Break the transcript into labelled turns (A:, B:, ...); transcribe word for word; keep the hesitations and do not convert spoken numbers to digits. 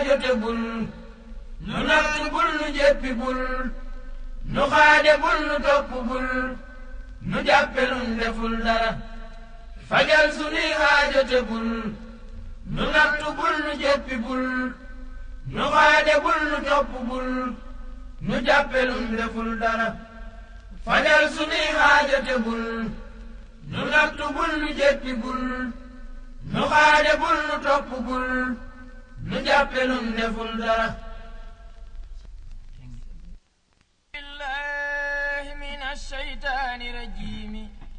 A: aajo te bul nu nattu bul nu jéppi bul nu xaade bul nu topp bul nu jàppe nun deful dara fajal sunuy aajo te bul nu nattu bul nu jéppi bul nu xaade bul nu topp bul nu jàppe nun deful dara fajal sunuy aajo te bul nu nattu bul nu jéppi bul nu xaade bul nu topp bul nu jàppe nun deful dara billahi minash shaytaani rajiim